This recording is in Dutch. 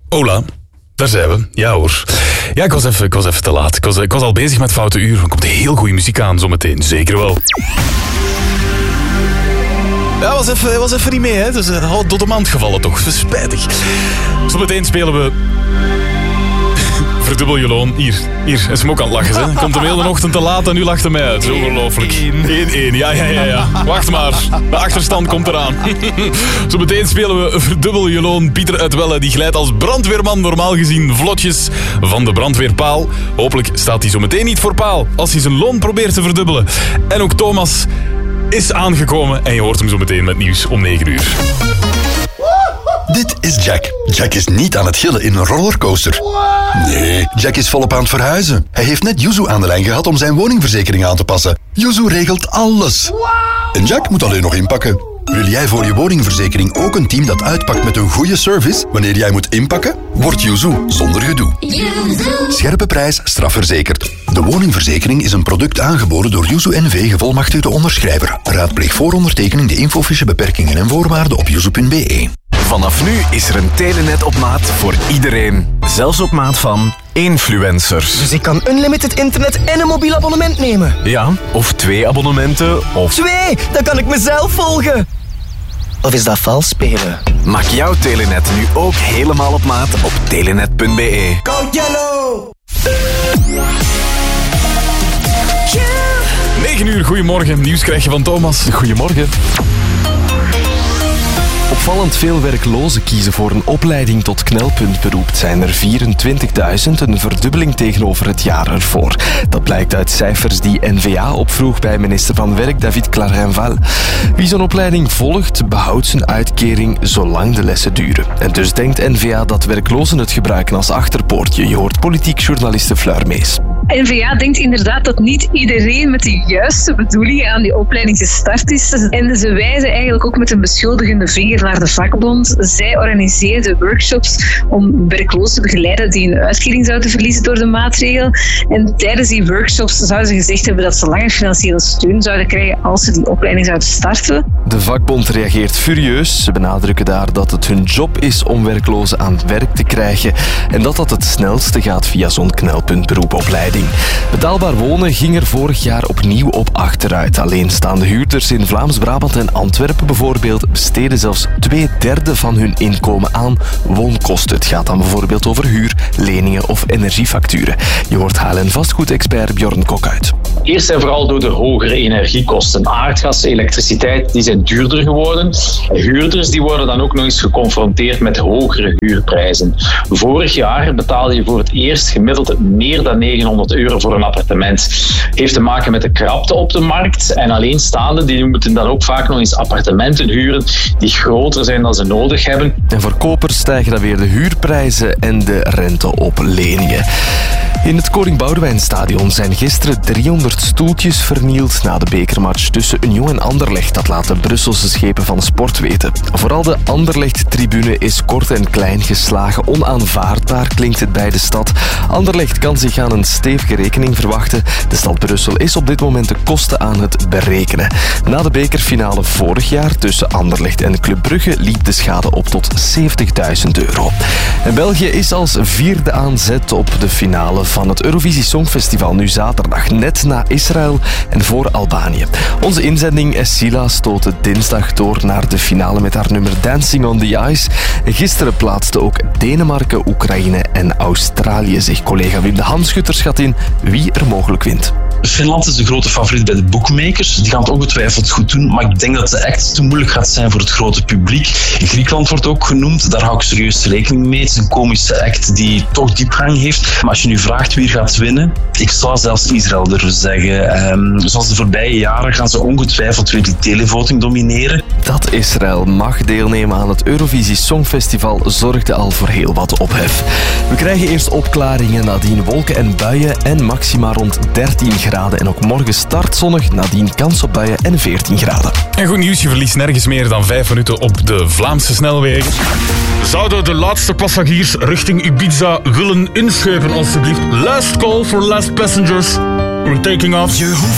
Hola, daar zijn we. Ja hoor. Ja, ik was even te laat. Ik was al bezig met Foute Uur. Er komt heel goede muziek aan zometeen. Zeker wel. Ja, was even niet mee, hè. Dus door de mand gevallen toch. Spijtig. Zometeen spelen we... Verdubbel je loon. Hier is hem ook aan het lachen. Hè. Komt hem heel de ochtend te laat en nu lacht hij mij uit. Zo ongelooflijk. 1-1. Ja. Wacht maar. De achterstand komt eraan. Zo meteen spelen we Verdubbel je loon. Pieter uit Welle, die glijdt als brandweerman normaal gezien vlotjes van de brandweerpaal. Hopelijk staat hij zo meteen niet voor paal als hij zijn loon probeert te verdubbelen. En ook Thomas is aangekomen en je hoort hem zo meteen met nieuws om 9 uur. Dit is Jack. Jack is niet aan het gillen in een rollercoaster. Nee, Jack is volop aan het verhuizen. Hij heeft net Yuzu aan de lijn gehad om zijn woningverzekering aan te passen. Yuzu regelt alles. En Jack moet alleen nog inpakken. Wil jij voor je woningverzekering ook een team dat uitpakt met een goede service wanneer jij moet inpakken? Word Yuzu zonder gedoe. Scherpe prijs, strafverzekerd. De woningverzekering is een product aangeboden door Yuzu NV, gevolmachtigde onderschrijver. Raadpleeg voor ondertekening de infofiche beperkingen en voorwaarden op yuzu.be. Vanaf nu is er een telenet op maat voor iedereen. Zelfs op maat van influencers. Dus ik kan unlimited internet en een mobiel abonnement nemen? Ja, of 2 abonnementen, of... 2! Dan kan ik mezelf volgen! Of is dat vals spelen? Maak jouw telenet nu ook helemaal op maat op telenet.be. Go Yellow! 9 uur, goedemorgen. Nieuws krijg je van Thomas. Goedemorgen. Opvallend veel werklozen kiezen voor een opleiding tot knelpuntberoep. Het zijn er 24.000, een verdubbeling tegenover het jaar ervoor. Dat blijkt uit cijfers die N-VA opvroeg bij minister van Werk David Clarenval. Wie zo'n opleiding volgt, behoudt zijn uitkering zolang de lessen duren. En dus denkt N-VA dat werklozen het gebruiken als achterpoortje. Je hoort politiek journaliste Fleur Mees. N-VA denkt inderdaad dat niet iedereen met de juiste bedoelingen aan die opleiding gestart is. En ze wijzen eigenlijk ook met een beschuldigende vinger naar de vakbond. Zij organiseerden workshops om werklozen te begeleiden die een uitkering zouden verliezen door de maatregel. En tijdens die workshops zouden ze gezegd hebben dat ze langer financiële steun zouden krijgen als ze die opleiding zouden starten. De vakbond reageert furieus. Ze benadrukken daar dat het hun job is om werklozen aan het werk te krijgen en dat het snelste gaat via zo'n knelpuntberoepopleiding. Betaalbaar wonen ging er vorig jaar opnieuw op achteruit. Alleenstaande huurders in Vlaams-Brabant en Antwerpen bijvoorbeeld besteden zelfs 2/3 van hun inkomen aan woonkosten. Het gaat dan bijvoorbeeld over huur, leningen of energiefacturen. Je hoort HLN-vastgoedexpert Bjorn Kok uit. Eerst en vooral door de hogere energiekosten. Aardgas, elektriciteit, die zijn duurder geworden. Huurders die worden dan ook nog eens geconfronteerd met hogere huurprijzen. Vorig jaar betaalde je voor het eerst gemiddeld meer dan €900 voor een appartement. Heeft te maken met de krapte op de markt. En alleenstaanden die moeten dan ook vaak nog eens appartementen huren die groter zijn dan ze nodig hebben. En voor kopers stijgen dan weer de huurprijzen en de rente op leningen. In het Koning Boudewijnstadion zijn gisteren 300 stoeltjes vernield na de bekermatch tussen Union en Anderlecht. Dat laten Brusselse schepen van sport weten. Vooral de Anderlecht-tribune is kort en klein geslagen. Onaanvaardbaar klinkt het bij de stad. Anderlecht kan zich aan een stevige rekening verwachten. De stad Brussel is op dit moment de kosten aan het berekenen. Na de bekerfinale vorig jaar tussen Anderlecht en Club Brugge liep de schade op tot €70.000. En België is als vierde aan zet op de finale van het Eurovisie Songfestival nu zaterdag, net na Israël en voor Albanië. Onze inzending Essila stootte dinsdag door naar de finale met haar nummer Dancing on the Ice. Gisteren plaatsten ook Denemarken, Oekraïne en Australië zich. Collega Wim de Hanschutter schat in wie er mogelijk wint. Finland is de grote favoriet bij de bookmakers. Die gaan het ongetwijfeld goed doen, maar ik denk dat de act te moeilijk gaat zijn voor het grote publiek. Griekenland wordt ook genoemd, daar hou ik serieus rekening mee. Het is een komische act die toch diepgang heeft. Maar als je nu vraagt wie gaat winnen, ik zou zelfs Israël durven zeggen. Zoals de voorbije jaren gaan ze ongetwijfeld weer die televoting domineren. Dat Israël mag deelnemen aan het Eurovisie Songfestival zorgde al voor heel wat ophef. We krijgen eerst opklaringen, nadien wolken en buien en maxima rond 13 graden. En ook morgen startzonnig, nadien kans op buien en 14 graden. En goed nieuws, je verliest nergens meer dan 5 minuten op de Vlaamse snelwegen. Zouden de laatste passagiers richting Ibiza willen inschepen, alstublieft? Last call for last passengers. We're taking off.